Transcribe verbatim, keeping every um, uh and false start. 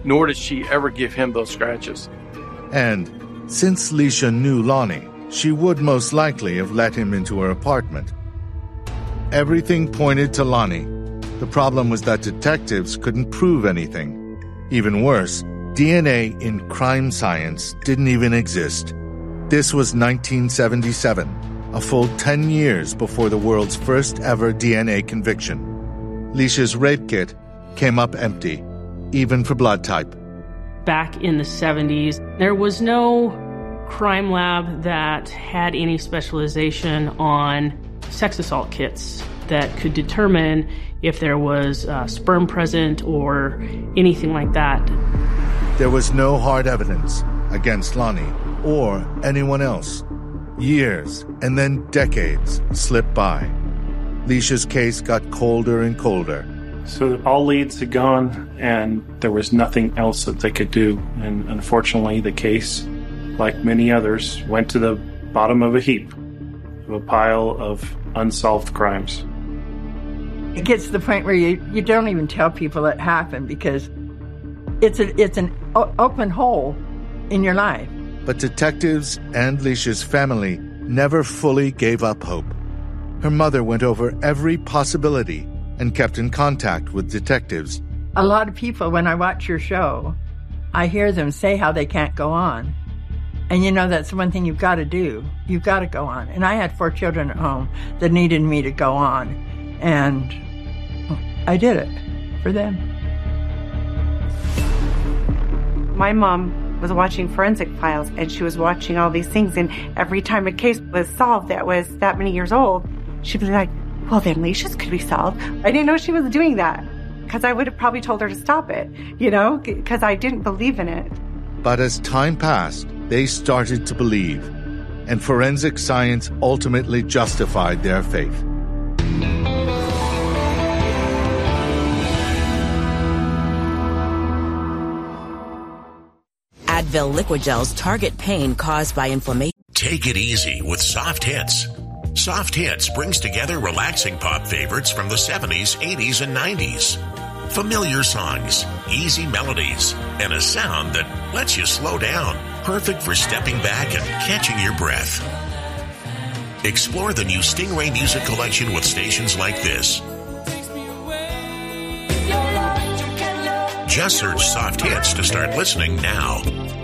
nor did she ever give him those scratches. And since Leisha knew Lonnie, she would most likely have let him into her apartment. Everything pointed to Lonnie. The problem was that detectives couldn't prove anything. Even worse, D N A in crime science didn't even exist. This was nineteen seventy-seven, a full ten years before the world's first ever D N A conviction. Leisha's rape kit came up empty, even for blood type. Back in the seventies, there was no crime lab that had any specialization on sex assault kits that could determine if there was uh, sperm present or anything like that. There was no hard evidence against Lonnie or anyone else. Years and then decades slipped by. Leisha's case got colder and colder. So all leads had gone, and there was nothing else that they could do. And unfortunately, the case, like many others, went to the bottom of a heap, of a pile of unsolved crimes. It gets to the point where you, you don't even tell people it happened because it's a, it's an o- open hole in your life. But detectives and Leisha's family never fully gave up hope. Her mother went over every possibility and kept in contact with detectives. A lot of people, when I watch your show, I hear them say how they can't go on. And you know, that's one thing you've got to do. You've got to go on. And I had four children at home that needed me to go on. And I did it for them. My mom was watching Forensic Files, and she was watching all these things. And every time a case was solved that was that many years old, she'd be like, well, then Leisha's could be solved. I didn't know she was doing that because I would have probably told her to stop it, you know, because I didn't believe in it. But as time passed, they started to believe, and forensic science ultimately justified their faith. Advil Liquid Gel's target pain caused by inflammation. Take it easy with Soft Hits. Soft Hits brings together relaxing pop favorites from the seventies, eighties, and nineties. Familiar songs, easy melodies, and a sound that lets you slow down. Perfect for stepping back and catching your breath. Explore the new Stingray Music Collection with stations like this. Just search Soft Hits to start listening now.